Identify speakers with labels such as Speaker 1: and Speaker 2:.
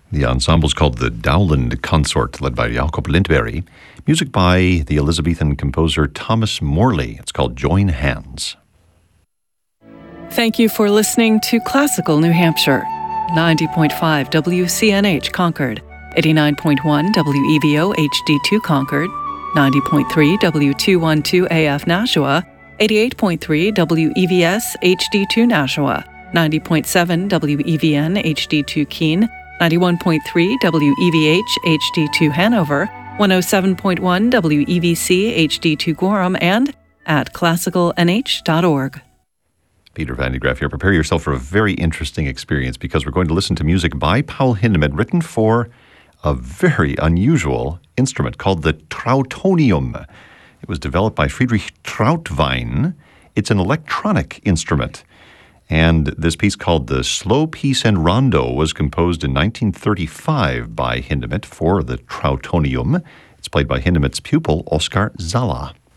Speaker 1: The ensemble's called the Dowland Consort, led by Jacob Lindberg. Music by the Elizabethan composer Thomas Morley. It's called Join Hands.
Speaker 2: Thank you for listening to Classical New Hampshire. 90.5 WCNH Concord, 89.1 WEVO HD2 Concord, 90.3 W212 AF Nashua, 88.3 WEVS HD2 Nashua, 90.7 WEVN HD2 Keene, 91.3 WEVH HD2 Hanover, 107.1 WEVC HD2 Gorham, and at classicalnh.org.
Speaker 1: Peter Van de Graaff here. Prepare yourself for a very interesting experience because we're going to listen to music by Paul Hindemith written for a very unusual instrument called the Trautonium. It was developed by Friedrich Trautwein. It's an electronic instrument. And this piece called the Slow Piece and Rondo was composed in 1935 by Hindemith for the Trautonium. It's played by Hindemith's pupil, Oskar Zala.